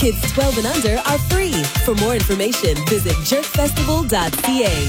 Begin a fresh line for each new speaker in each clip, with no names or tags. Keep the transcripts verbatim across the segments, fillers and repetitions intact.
Kids twelve and under are free. For more information, visit jerk festival dot c a.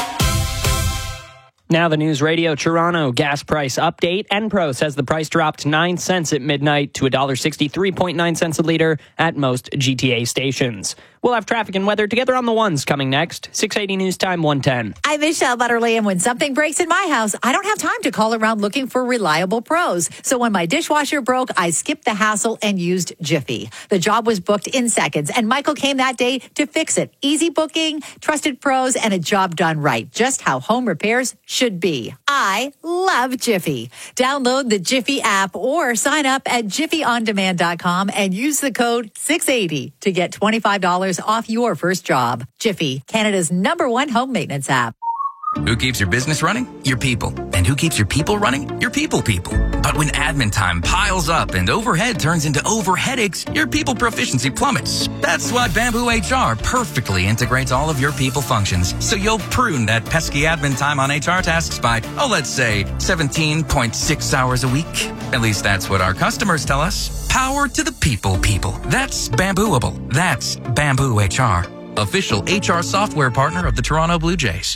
Now the News Radio Toronto gas price update. Enpro says the price dropped nine cents at midnight to one dollar sixty-three point nine cents a litre at most G T A stations. We'll have traffic and weather together on the ones coming next. six eighty News Time, one ten.
I'm Michelle Butterly, and when something breaks in my house, I don't have time to call around looking for reliable pros. So when my dishwasher broke, I skipped the hassle and used Jiffy. The job was booked in seconds, and Michael came that day to fix it. Easy booking, trusted pros, and a job done right. Just how home repairs should be. I love Jiffy. Download the Jiffy app or sign up at jiffy on demand dot com and use the code six eighty to get twenty-five dollars off your first job. Jiffy, Canada's number one home maintenance app.
Who keeps your business running? Your people. And who keeps your people running? Your people people. But when admin time piles up and overhead turns into over headaches, your people proficiency plummets. That's why Bamboo H R perfectly integrates all of your people functions, so you'll prune that pesky admin time on H R tasks by, oh, let's say seventeen point six hours a week. At least that's what our customers tell us. Power to the people people. That's Bambooable. That's Bamboo H R. Official H R software partner of the Toronto Blue Jays.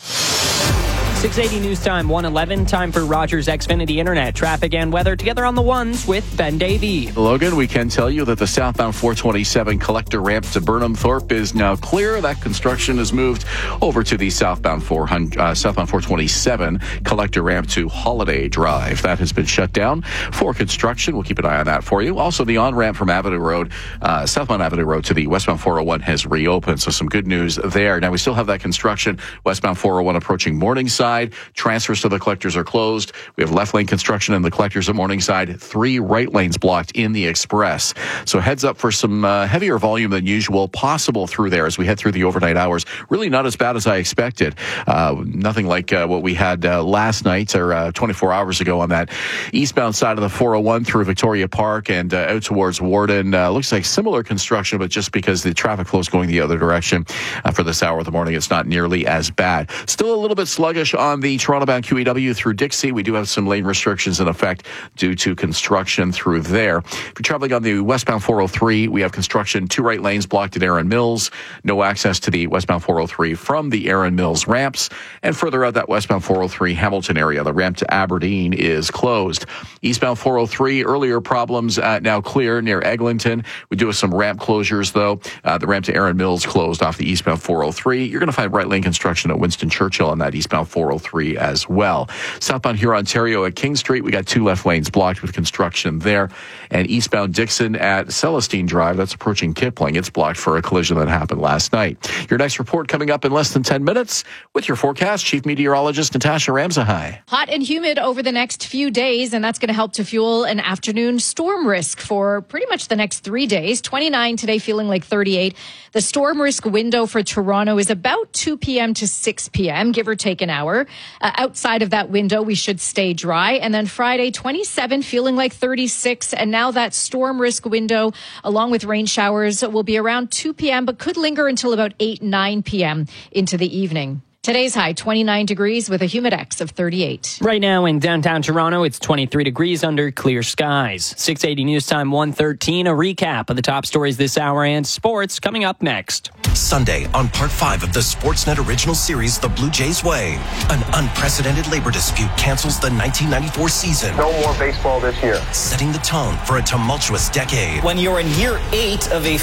six eighty News Time, one eleven. Time for Rogers Xfinity Internet. Traffic and weather together on the ones with Ben Davey.
Logan, we can tell you that the southbound four twenty-seven collector ramp to Burnham Thorpe is now clear. That construction has moved over to the southbound four hundred, uh, southbound four twenty-seven collector ramp to Holiday Drive. That has been shut down for construction. We'll keep an eye on that for you. Also, the on-ramp from Avenue Road, uh, southbound Avenue Road to the westbound four oh one has reopened. So some good news there. Now, we still have that construction. Westbound four oh one approaching Morningside. Transfers to the collectors are closed. We have left lane construction in the collectors at Morningside. Three right lanes blocked in the express. So heads up for some uh, heavier volume than usual possible through there as we head through the overnight hours. Really not as bad as I expected. Uh, nothing like uh, what we had uh, last night or uh, twenty-four hours ago on that eastbound side of the four oh one through Victoria Park and uh, out towards Warden. Uh, looks like similar construction, but just because the traffic flow is going the other direction uh, for this hour of the morning, it's not nearly as bad. Still a little bit sluggish on the Toronto-bound Q E W through Dixie. We do have some lane restrictions in effect due to construction through there. If you're traveling on the westbound four oh three, we have construction, two right lanes blocked at Erin Mills. No access to the westbound four oh three from the Erin Mills ramps. And further out that westbound four oh three Hamilton area, the ramp to Aberdeen is closed. Eastbound four oh three, earlier problems uh, now clear near Eglinton. We do have some ramp closures, though. Uh, the ramp to Erin Mills closed off the eastbound four oh three. You're going to find right lane construction at Winston Churchill on that eastbound four oh three as well. Southbound here, Ontario at King Street, we got two left lanes blocked with construction there. And eastbound Dixon at Celestine Drive, that's approaching Kipling. It's blocked for a collision that happened last night. Your next report coming up in less than ten minutes with your forecast, Chief Meteorologist Natasha Ramsahai.
Hot and humid over the next few days, and that's going to help to fuel an afternoon storm risk for pretty much the next three days. twenty-nine today, feeling like thirty-eight. The storm risk window for Toronto is about two p.m. to six p.m., give or take an hour. Uh, outside of that window, we should stay dry. And then Friday, twenty-seven, feeling like thirty-six. And now that storm risk window, along with rain showers, will be around two p.m., but could linger until about eight, nine p.m. into the evening. Today's high, twenty-nine degrees with a humidex of thirty-eight.
Right now in downtown Toronto, it's twenty-three degrees under clear skies. six eighty News Time, one thirteen. A recap of the top stories this hour and sports coming up next.
Sunday on part five of the Sportsnet original series, The Blue Jays Way. An unprecedented labor dispute cancels the nineteen ninety-four season.
No more baseball this year.
Setting the tone for a tumultuous decade.
When you're in year eight of a